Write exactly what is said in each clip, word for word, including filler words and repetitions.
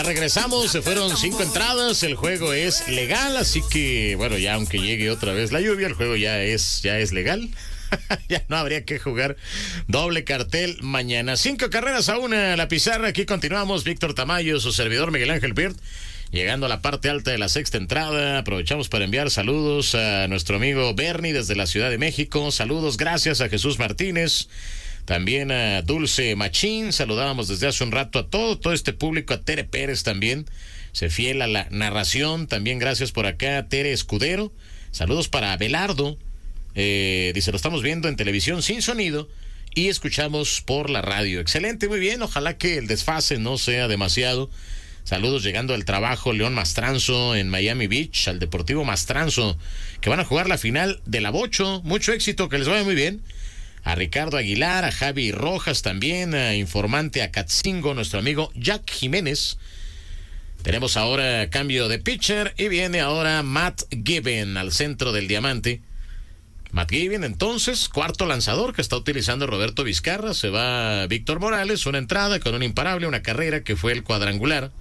Regresamos, se fueron cinco entradas, el juego es legal, así que, bueno, ya aunque llegue otra vez la lluvia, el juego ya es, ya es legal. Ya no habría que jugar doble cartel mañana. Cinco carreras a una, la pizarra. Aquí continuamos. Víctor Tamayo, su servidor Miguel Ángel Peart, llegando a la parte alta de la sexta entrada. Aprovechamos para enviar saludos a nuestro amigo Bernie desde la Ciudad de México. Saludos, gracias a Jesús Martínez. También a Dulce Machín. Saludábamos desde hace un rato a todo, todo este público. A Tere Pérez también, se fiel a la narración. También gracias por acá a Tere Escudero. Saludos para Abelardo. Eh, dice, lo estamos viendo en televisión sin sonido y escuchamos por la radio. Excelente, muy bien, ojalá que el desfase no sea demasiado. Saludos llegando al trabajo León Mastranzo en Miami Beach, al Deportivo Mastranzo, que van a jugar la final de la Bocho. Mucho éxito, que les vaya muy bien. A Ricardo Aguilar, a Javi Rojas también, a Informante Acatzingo, nuestro amigo Jack Jiménez. Tenemos ahora cambio de pitcher y viene ahora Matt Given al centro del diamante. Matt Given, entonces, cuarto lanzador que está utilizando Roberto Vizcarra. Se va Víctor Morales, una entrada con un imparable, una carrera que fue el cuadrangular.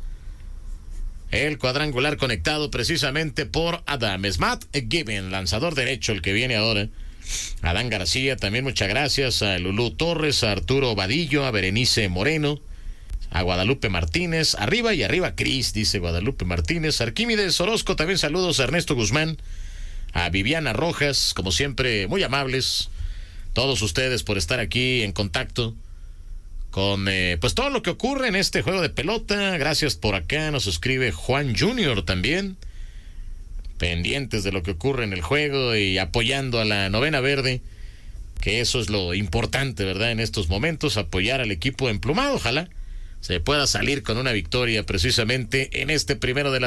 El cuadrangular conectado precisamente por Adames. Matt Given, lanzador derecho, el que viene ahora. Adán García, también muchas gracias. A Lulú Torres, a Arturo Vadillo, a Berenice Moreno, a Guadalupe Martínez. Arriba y arriba Cris, dice Guadalupe Martínez. Arquímedes Orozco, también saludos a Ernesto Guzmán. A Viviana Rojas, como siempre, muy amables todos ustedes por estar aquí en contacto con eh, pues todo lo que ocurre en este juego de pelota. Gracias por acá, nos escribe Juan Junior también, pendientes de lo que ocurre en el juego y apoyando a la Novena Verde, que eso es lo importante, ¿verdad? En estos momentos, apoyar al equipo emplumado. Ojalá se pueda salir con una victoria precisamente en este primero de la